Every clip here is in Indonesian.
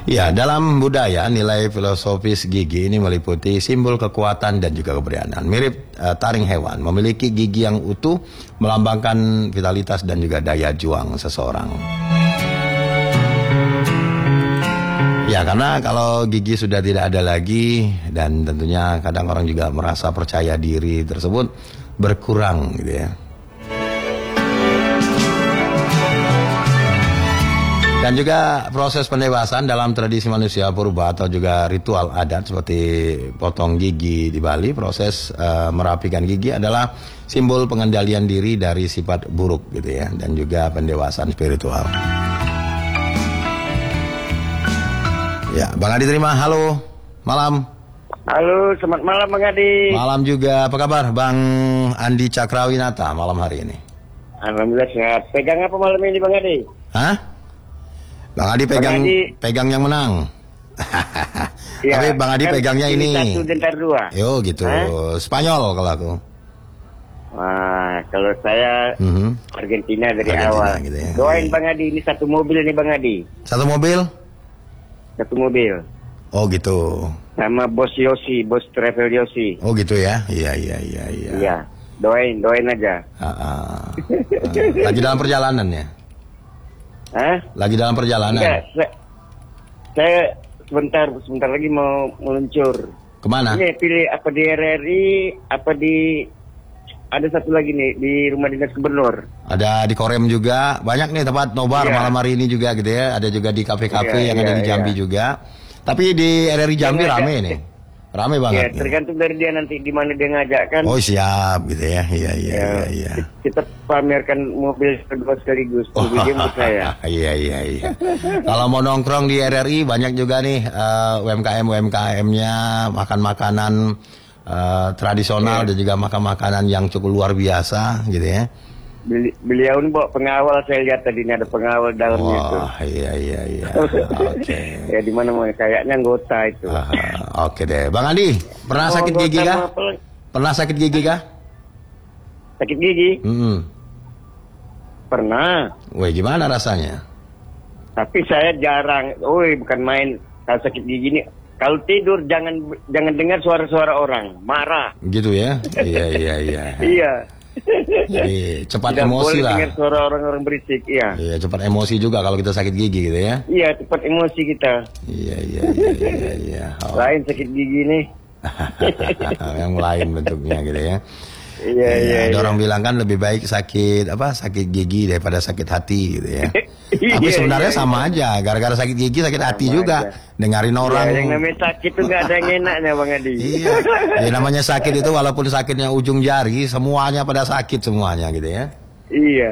Ya, dalam budaya nilai filosofis gigi ini meliputi simbol kekuatan dan juga keberanian. Mirip taring hewan, memiliki gigi yang utuh melambangkan vitalitas dan juga daya juang seseorang. Ya, karena kalau gigi sudah tidak ada lagi dan tentunya kadang orang juga merasa percaya diri tersebut berkurang gitu ya. Dan juga proses pendewasaan dalam tradisi manusia purba atau juga ritual adat seperti potong gigi di Bali, proses merapikan gigi adalah simbol pengendalian diri dari sifat buruk gitu ya, dan juga pendewasaan spiritual. Ya, Bang Adi terima. Halo, malam. Halo, selamat malam Bang Adi. Malam juga. Apa kabar Bang Andi Cakrawinata malam hari ini? Alhamdulillah sehat. Pegang apa malam ini Bang Adi? Hah? Bang Adi pegang yang menang. Ya, tapi Bang Adi kan pegangnya ini. 1 dentar 2. Yo gitu. Spanyol kalau aku. Wah, kalau saya Argentina dari awal. Gitu ya. Doain Bang Adi, ini satu mobil ini Bang Adi. Satu mobil? Satu mobil. Oh gitu. Sama Bos Yosi, Bos Travel Yosi. Oh gitu ya. Iya. Iya. Doain aja. Lagi dalam perjalanan ya? Hah? Lagi dalam perjalanan? Enggak, saya sebentar lagi mau meluncur. Kemana? Ini pilih apa di RRI, apa di... Ada satu lagi nih, di Rumah Dinas Gubernur. Ada di Korem juga, banyak nih tempat nobar malam hari ini juga gitu ya. Ada juga di kafe-kafe yang ada di Jambi juga. Tapi di RRI Jambi rame nih. Rame banget. Ya, tergantung dari dia nanti di mana dia ngajak kan. Oh siap gitu ya. Iya. Kita pamerkan mobil kedua sekaligus. Jemput saya. Iya. Kalau mau nongkrong di RRI banyak juga nih UMKM-nya makan makanan tradisional dan juga makan makanan yang cukup luar biasa gitu ya. Beliau ini bawa pengawal, saya lihat tadi ini ada pengawal dalamnya itu. Wah, iya. Oke. Ya di mana kayaknya anggota itu. Oke deh. Bang Adi, pernah sakit gigi kah? Pernah sakit gigi kah? Sakit gigi? Pernah. Wih, gimana rasanya? Tapi saya jarang. Bukan main kalau sakit gigi ini. Kalau tidur jangan dengar suara-suara orang, marah. Gitu ya? Iya. Iya. Jadi cepat tidak emosi boleh lah. Dengar suara orang-orang berisik, iya. Iya, cepat emosi juga kalau kita sakit gigi gitu ya. Iya, cepat emosi kita. Iya. Lain sakit gigi nih. Yang lain bentuknya gitu ya. Iya. Ada orang bilang kan lebih baik sakit gigi daripada sakit hati gitu ya. Tapi sebenarnya sama aja. Gara-gara sakit gigi sakit hati juga. Dengarin orang. Yang namanya sakit itu nggak ada yang enaknya Bang Adi. Iya. Ya, namanya sakit itu walaupun sakitnya ujung jari, semuanya pada sakit semuanya gitu ya. Iya.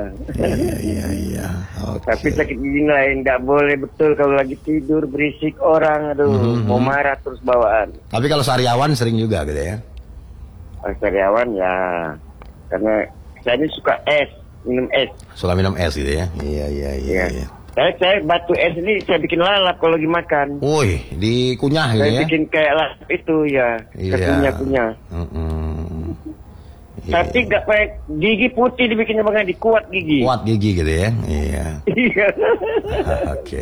Okay. Tapi sakit gigi lain nggak boleh betul kalau lagi tidur berisik orang, mau marah terus bawaan. Tapi kalau sariawan sering juga gitu ya. Karyawan ya, karena saya ini suka minum es. Suka minum es gitu ya? Iya. Saya batu es ini saya bikin lalap kalau lagi makan. Woi, dikunyah gitu ya? Saya bikin kayak lalap itu ya, kunyah. Tapi nggak pakai gigi putih dibikinnya Bang Adi, kuat gigi. Kuat gigi gitu ya? Iya. Oke.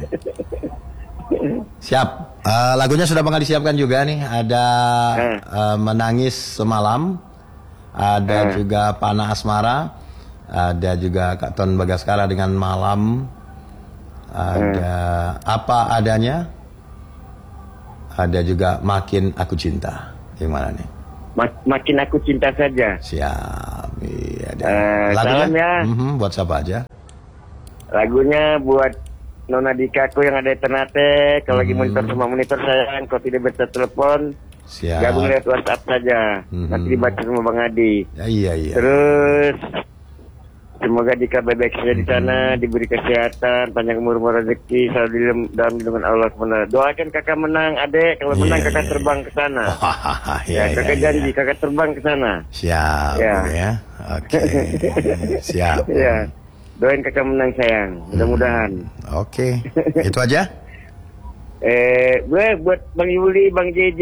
Siap. Lagunya sudah Bang Adi siapkan juga nih. Ada Menangis Semalam, ada juga Panah Asmara, ada juga Kak Ton Bagaskara dengan Malam, ada Apa Adanya, ada juga Makin Aku Cinta. Gimana nih? Makin Aku Cinta Saja. Siap. Iya. Lagunya salam ya. Buat siapa aja? Lagunya buat Nona Dikaku yang ada di Ternate. Kalau lagi monitor sayang, kalau tidak bisa telepon, gabung lewat WhatsApp saja. Nanti dibaca sama Bang Adi. Iya. Terus semoga Dika baik-baik saja di sana, diberi kesehatan, panjang umur rezeki, selalu dalam lindungan Allah SWT. Doakan kakak menang, adek. Kalau menang kakak terbang ke sana. Kakak janji kakak terbang ke sana. Siap. Ya. Oke. Siap. Iya. Doain kakak menang sayang, mudah-mudahan. Oke. Itu aja? Gue buat Bang Yuli, Bang JJ,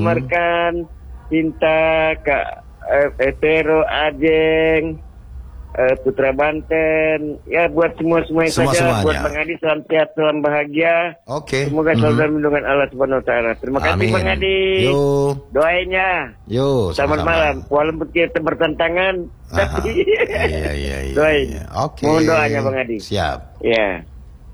Amarkan, Cinta, Kak Etero, Ajeng, Putra Banten, ya buat semua saja, buat Bang Adi salam sehat, salam bahagia. Oke. Semoga selalu dalam lindungan Allah Subhanahu Wa Taala. Terima kasih Bang Adi. Yo. Doainnya. Yo. Selamat malam. Walaupun kita bertentangan, tapi iya. doain. Oke. Mohon doanya Bang Adi. Siap. Ya.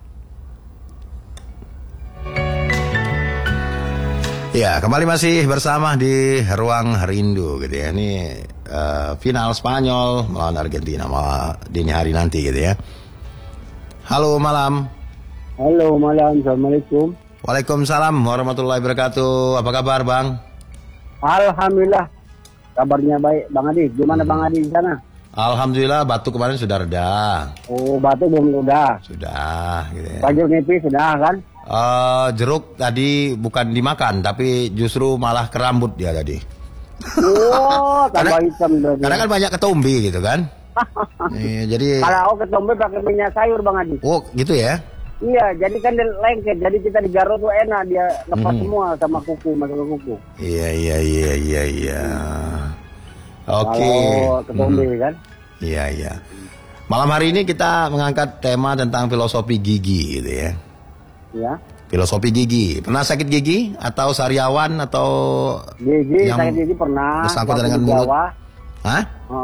Ya, kembali masih bersama di Ruang Rindu gitu ya. Ini final Spanyol melawan Argentina malah dini hari nanti gitu ya. Halo malam. Halo malam, assalamualaikum. Waalaikumsalam warahmatullahi wabarakatuh. Apa kabar Bang? Alhamdulillah, kabarnya baik Bang Adi. Gimana Bang Adi di sana? Alhamdulillah, batuk kemarin sudah reda. Oh, batuk belum udah. Sudah gitu ya. Pajur nipis sudah kan? Jeruk tadi bukan dimakan, tapi justru malah ke rambut dia tadi. Oh, tambah hitam tadi. Karena kan banyak ketombe gitu kan. Jadi. Kalau ketombe pakai minyak sayur Bang Adi. Oh, gitu ya? Iya, jadi kan dia lengket. Jadi kita digarut tuh enak, dia lepas semua sama kuku, masuk ke kuku. Iya. Oke. Kalau ketombe kan? Iya. Malam hari ini kita mengangkat tema tentang filosofi gigi gitu ya. Ya. Filosofi gigi. Pernah sakit gigi atau sariawan atau gigi sakit gigi pernah. Bersangkutan dengan mulut. Hah?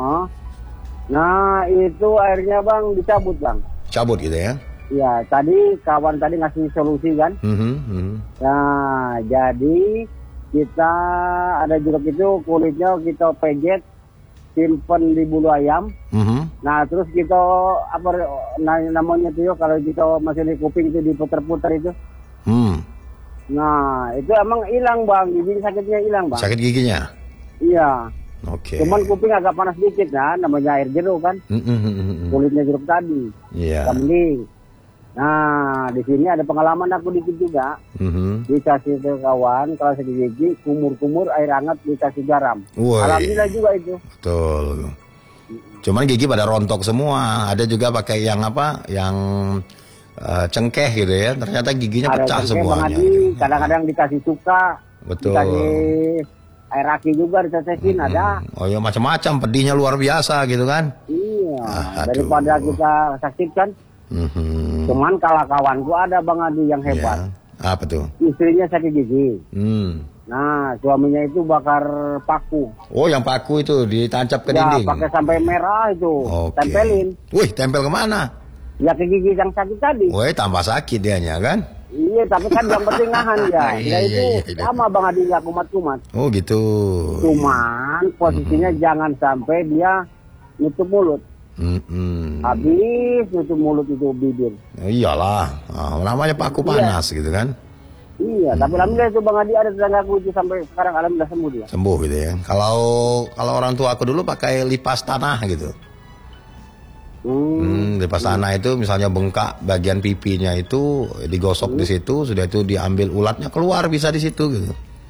Nah, itu akhirnya Bang dicabut Bang. Cabut gitu ya. Ya, tadi kawan tadi ngasih solusi kan. Nah, jadi kita ada jeruk itu kulitnya kita pejet, simpen di bulu ayam. Nah, terus kita namanya itu kalau kita masih di kuping itu diputer-puter itu. Nah, itu emang hilang Bang, gigi sakitnya hilang Bang. Sakit giginya? Iya. Oke. Cuman kuping agak panas dikit kan, namanya air jeruk kan. Kulitnya jeruk tadi. Iya. Mending. Nah, di sini ada pengalaman aku dikit juga. Dikasih ke kawan, kalau sakit gigi, kumur-kumur air hangat dikasih garam. Woy. Alhamdulillah juga itu. Betul. Cuman gigi pada rontok semua. Ada juga pakai yang Yang cengkeh gitu ya. Ternyata giginya pecah semuanya. Kadang-kadang dikasih cuka. Betul. Dikasih air aki juga ditetesin ada. Oh ya macam-macam, pedihnya luar biasa gitu kan. Iya. Daripada kita saksikan. Cuman kalau kawanku ada Bang Adi yang hebat. Ya. Apa tuh? Istrinya sakit gigi. Nah, suaminya itu bakar paku. Oh, yang paku itu ditancap ke dinding. Pakai sampai merah itu. Tempelin. Wih, tempel kemana? Ya ke gigi yang sakit tadi. Wih, tambah sakit dianya kan? Iya, tapi kan yang penting nahan ya. Iya. Sama Bang Adi nggak kumat-kumat. Oh gitu. Cuman posisinya jangan sampai dia nutup mulut. Habis nutup mulut itu bibir. Iyalah, namanya paku panas gitu kan. Iya, tapi alhamdulillah itu Bang Adi ada tetanggaku itu sampai sekarang alhamdulillah sembuh dia. Sembuh gitu ya. Kalau orang tua aku dulu pakai lipas tanah gitu. Lipas tanah itu misalnya bengkak bagian pipinya itu digosok di situ, sudah itu diambil ulatnya keluar bisa di situ gitu.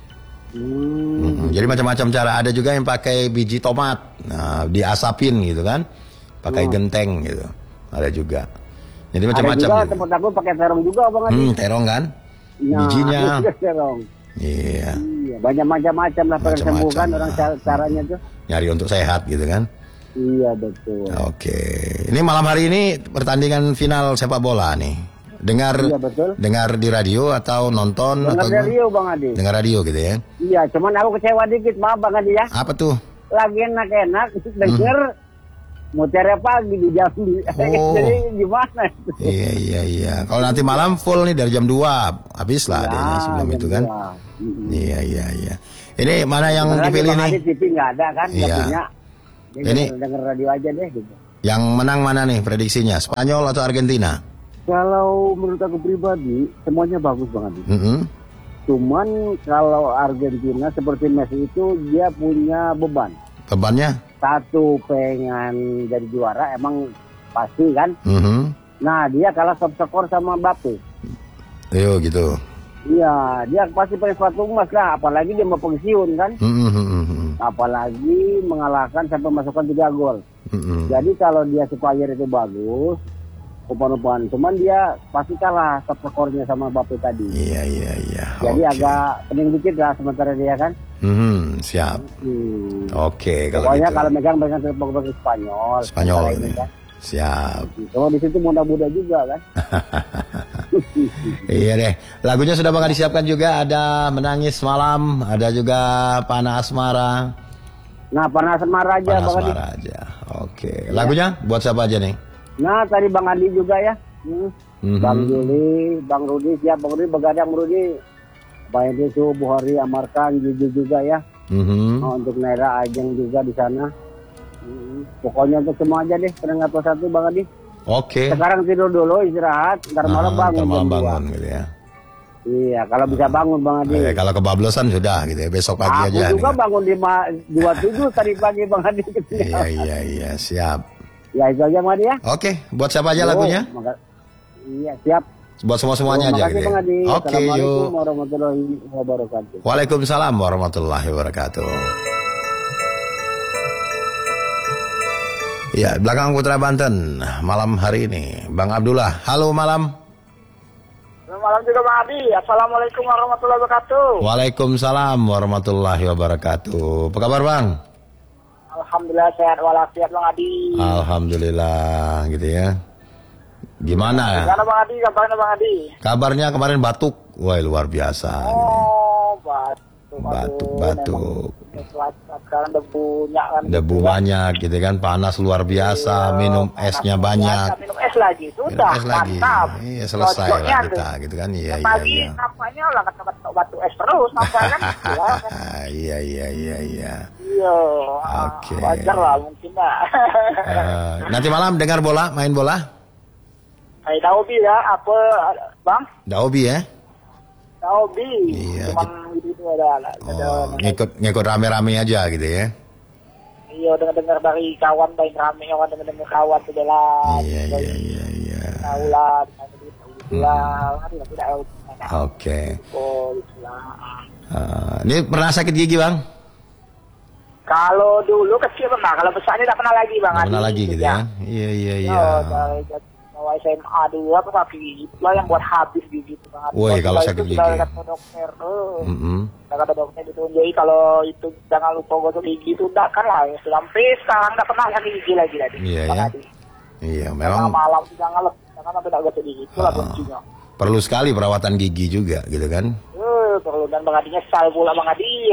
Jadi macam-macam cara. Ada juga yang pakai biji tomat, nah diasapin gitu kan, pakai genteng gitu. Ada juga. Jadi macam-macam. Ada juga gitu. tempat aku pakai terong juga Bang Adi. Terong kan? Nah, bijinya. Terong. Iya. Banyak macam-macam lah pengen sembuhkan orang caranya tuh. Nyari untuk sehat gitu kan? Iya betul. Oke. Ini malam hari ini pertandingan final sepak bola nih. Dengar di radio atau nonton? Dengar radio Bang Adi. Dengar radio gitu ya? Iya, cuman aku kecewa dikit maaf Bang Adi ya. Apa tuh? Lagi enak-enak denger muternya pagi di jam jadi gimana itu? Iya. Kalau nanti malam full nih dari jam 2 habis lah adanya sebelum itu kan? Iya. Ini mana yang dipilih nih? TV nggak ada kan? Iya. Punya. Ini denger radio aja deh gitu. Yang menang mana nih prediksinya? Spanyol atau Argentina? Kalau menurut aku pribadi semuanya bagus banget. Cuman kalau Argentina seperti Messi itu dia punya beban. Bebannya? Satu pengen jadi juara emang pasti kan. Nah dia kalah top skor sama Mbappe. Yo gitu. Iya dia pasti pengen suatu emas lah. Apalagi dia mau pensiun kan. Apalagi mengalahkan sampai masukkan 3 gol. Jadi kalau dia supplier itu bagus, umpan-umpan. Cuman dia pasti kalah top skornya sama Mbappe tadi. Iya. Jadi agak pening dikit lah sementara dia kan. Siap. Oke, kalau pokoknya gitu. kalau megang sepak Spanyol. Spanyol ini. Kan. Siap. Kalau di situ muda-muda juga kan. Iya deh. Lagunya sudah bakal disiapkan juga. Ada Menangis Malam, ada juga Panah Asmara. Nah, Panah Asmara aja. Panah Asmara aja. Oke. Lagunya buat siapa aja nih? Nah, tadi Bang Andi juga ya. Bang Juli, Bang Rudi, siap Bang Rudi, begadang Rudi. Bang itu Buhari, Amarkan, Juju juga ya. Untuk Naira Ajeng juga di sana. Pokoknya untuk semua aja deh, pendengar satu Bang Adi. Oke. Sekarang tidur dulu, istirahat, ntar malam bangun. Ntar malam bangun gitu ya. Iya, kalau bisa bangun Bang Adi. Kalau kebablasan sudah gitu ya, besok pagi aja. Aku juga bangun 5.27 tadi pagi Bang Adi. Iya, siap. Ya itu aja Bang Adi ya. Oke, buat siapa aja lagunya? Iya, siap. Buat semuanya aja gitu ya. Oke, yuk. Assalamualaikum warahmatullahi wabarakatuh. Waalaikumsalam warahmatullahi wabarakatuh. Ya, belakang Putra Banten malam hari ini, Bang Abdullah. Halo malam. Malam juga Bang Adi. Assalamualaikum warahmatullahi wabarakatuh. Waalaikumsalam warahmatullahi wabarakatuh. Apa kabar Bang? Alhamdulillah sehat walafiat Bang Adi. Alhamdulillah gitu ya. Gimana? Gimana Bang Adi? Kabarnya Bang Adi? Kabarnya kemarin batuk. Wah, luar biasa. Oh, Batuk. Sekarang debunya kan. Debu banyak gitu kan, panas luar biasa, minum esnya banyak. Minum es lagi, sudah. Minum es lagi. Mantap. Iya, selesai lah kita gitu kan. Iya. Pagi nampaknya lah kata batu es terus nampaknya kan. Iya. Iya. Oke. Wajar lah mungkin lah. Nanti malam dengar bola, main bola? Kayak Daobi ya, apa Bang? Daobi ya? Daobi. Iya. Cuman itu ada. Ngikut rame-rame aja gitu ya? Iya, dengar dari kawan baik rame, kawan dengar kawan tu bela. Iya. Tahu lah, itulah. Oke. Oh, itulah. Ini pernah sakit gigi Bang? Kalau dulu kecil pernah, kalau besar ini tak pernah lagi Bang. Tak pernah lagi gitu ya? Iya. Dari SMA dulu apa sakit gigi lah yang buat habis gigi itu Bang. Woi, kalau sakit gigi. Kata dokter, kata dokter ditunjuki kalau itu jangan lupa gosok gigi itu enggak kan lah. Sampai sekarang enggak pernah sakit gigi lagi tadi. Iya ya. Iya, memang malam jangan sampai enggak gosok gigi itulah kuncinya. Perlu sekali perawatan gigi juga gitu kan? Perlu, dan Bang Adi nyesal pula Bang Adi.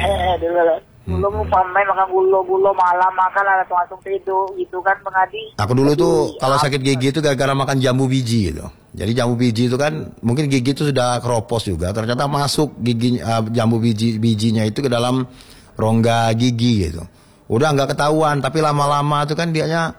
Belum pemain makan gulo malam makan langsung tidur gitu kan Bang Adi. Aku dulu tuh kalau sakit gigi itu gara-gara makan jambu biji gitu. Jadi jambu biji itu kan mungkin gigi itu sudah keropos juga. Ternyata masuk gigi jambu bijinya itu ke dalam rongga gigi gitu. Udah nggak ketahuan, tapi lama-lama itu kan dianya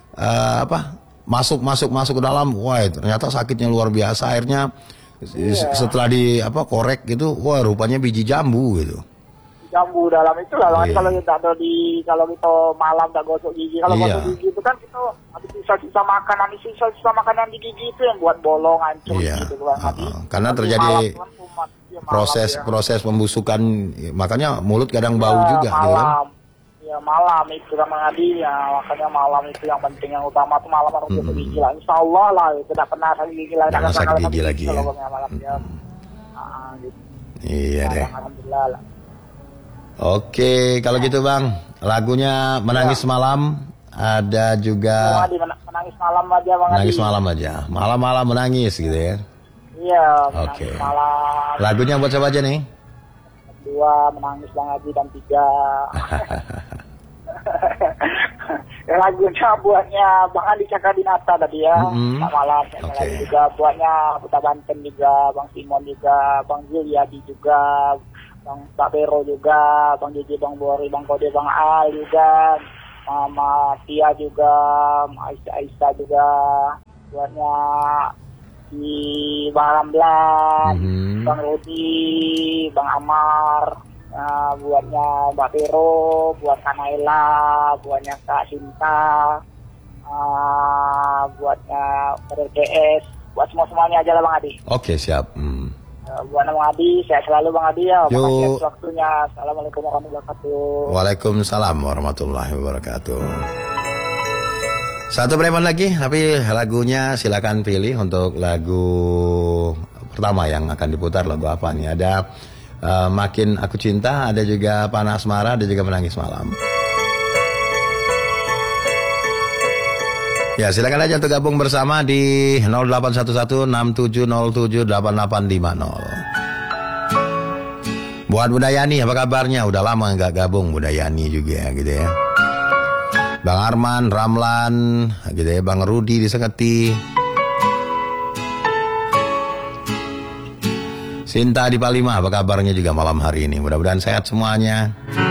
masuk ke dalam. Wah, ternyata sakitnya luar biasa. Akhirnya setelah korek gitu, wah rupanya biji jambu gitu. Jambu dalam itu lah kalau kita ada kalau kita malam tak gosok gigi, kalau gosok gigi itu kan kita habis sisa makanan makanan di gigi itu yang buat bolong hancur gitu kan. Karena terjadi proses pembusukan, makanya mulut kadang bau juga gitu kan. Ya malam itu kan Bang Adi ya, makanya malam itu yang penting, yang utama tuh malam harus gosok gigi lah. Insyaallah lah tidak pernah sakit gigi lagi. Jangan sakit gigi lagi ya. Gitu. Iya deh. Alhamdulillah lah. Oke, kalau gitu Bang, lagunya Menangis Malam, ada juga Menangis Malam aja Bang Adi. Menangis Malam aja, malam-malam menangis gitu ya. Iya. Oke. Lagunya buat siapa aja nih? 2 menangis Bang Adi dan 3. Lagunya buatnya Bang Adi Cakadinata tadi ya. Malam. Juga buatnya Putra Banten juga, Bang Simon juga, Bang Juliadi juga. Bang Pak Bero juga, Bang Gigi, Bang Bori, Bang Kode, Bang Al juga, Mama Tia juga, Aisyah juga, buatnya di Bang Ramlan, Bang Rudi, Bang Amar, buatnya Mbak Bero, buat Kanaila, buatnya Kak Sinta, buatnya RDS, buat semuanya aja lah Bang Adi. Oke, siap. Buat Bang Adi, sehat selalu Bang Adi ya. Makasih atas waktunya. Assalamualaikum warahmatullahi wabarakatuh. Waalaikumsalam warahmatullahi wabarakatuh. Satu preman lagi, tapi lagunya silakan pilih untuk lagu pertama yang akan diputar. Lagu apa nih? Ada Makin Aku Cinta, ada juga Panah Asmara, ada juga Menangis Malam. Ya, silakan aja untuk gabung bersama di 081167078850. Buat Budayani, apa kabarnya? Udah lama nggak gabung Budayani juga gitu ya. Bang Arman, Ramlan, gitu ya. Bang Rudi di Seketi. Sinta di Palima, apa kabarnya juga malam hari ini? Mudah-mudahan sehat semuanya.